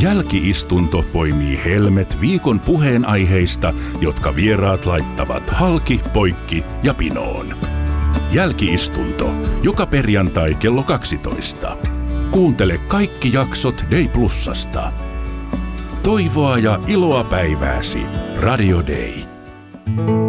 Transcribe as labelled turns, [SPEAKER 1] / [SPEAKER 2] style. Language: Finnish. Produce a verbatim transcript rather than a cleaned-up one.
[SPEAKER 1] Jälki-istunto poimii helmet viikon puheenaiheista, jotka vieraat laittavat halki, poikki ja pinoon. Jälki-istunto, joka perjantai kello kaksitoista. Kuuntele kaikki jaksot Day Plusasta. Toivoa ja iloa päivääsi. Radio Day.